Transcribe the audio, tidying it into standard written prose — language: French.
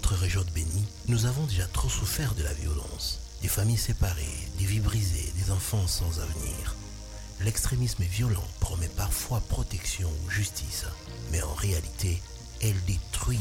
notre région de Béni, nous avons déjà trop souffert de la violence. Des familles séparées, des vies brisées, des enfants sans avenir. L'extrémisme violent promet parfois protection ou justice, mais en réalité, elle détruit